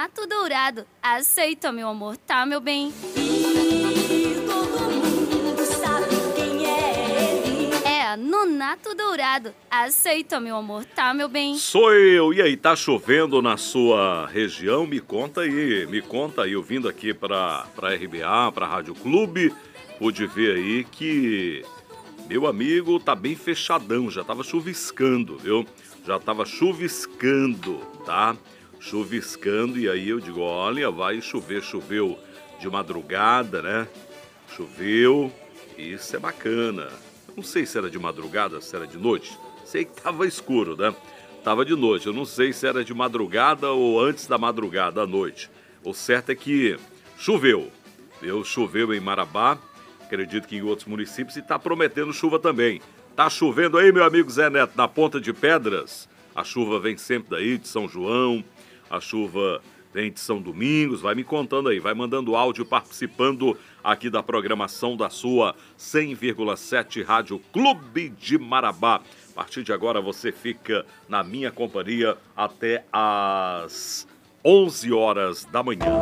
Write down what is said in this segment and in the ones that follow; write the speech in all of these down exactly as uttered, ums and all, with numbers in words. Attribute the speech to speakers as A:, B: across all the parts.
A: Nonato Dourado. Aceita, meu amor, tá, meu bem?
B: E todo mundo sabe quem é ele.
A: É, Nonato Dourado. Aceita, meu amor, tá, meu bem?
C: Sou eu. E aí, tá chovendo na sua região? Me conta aí, me conta aí. Eu vindo aqui pra, pra R B A, pra Rádio Clube, pude ver aí que meu amigo tá bem fechadão, já tava chuviscando, viu? Já tava chuviscando, tá? Chuviscando, e aí eu digo, olha, vai chover, choveu de madrugada, né? Choveu, isso é bacana. Não sei se era de madrugada, se era de noite. Sei que tava escuro, né? Tava de noite, eu não sei se era de madrugada ou antes da madrugada, à noite. O certo é que choveu, viu? Choveu em Marabá, acredito que em outros municípios, e tá prometendo chuva também. Tá chovendo aí, meu amigo Zé Neto, na Ponta de Pedras? A chuva vem sempre daí, de São João, a chuva vem de São Domingos, vai me contando aí, vai mandando áudio, participando aqui da programação da sua cem vírgula sete Rádio Clube de Marabá. A partir de agora você fica na minha companhia até às onze horas da manhã.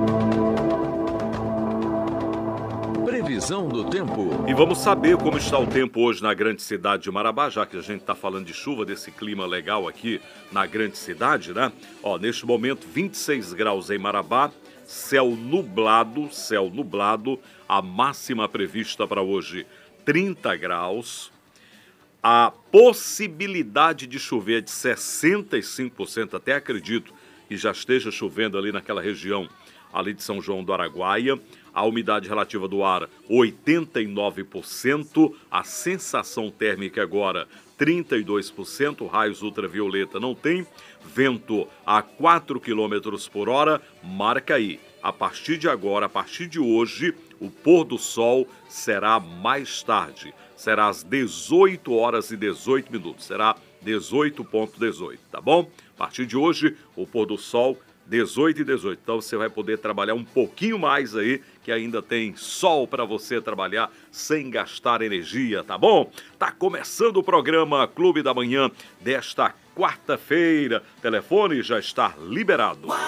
D: Previsão do tempo.
C: E vamos saber como está o tempo hoje na grande cidade de Marabá, já que a gente está falando de chuva, desse clima legal aqui na grande cidade, né? Ó, neste momento, vinte e seis graus em Marabá, céu nublado, céu nublado, a máxima prevista para hoje, trinta graus. A possibilidade de chover é de sessenta e cinco por cento, até acredito que já esteja chovendo ali naquela região, ali de São João do Araguaia. A umidade relativa do ar, oitenta e nove por cento. A sensação térmica agora, trinta e dois por cento. Raios ultravioleta não tem. Vento a quatro quilômetros por hora. Marca aí. A partir de agora, a partir de hoje, o pôr do sol será mais tarde. Será às dezoito horas e dezoito minutos. Será dezoito e dezoito, tá bom? A partir de hoje, o pôr do sol dezoito e dezoito. Então você vai poder trabalhar um pouquinho mais aí, que ainda tem sol para você trabalhar sem gastar energia, tá bom? Tá começando o programa Clube da Manhã desta quarta-feira. Telefone já está liberado.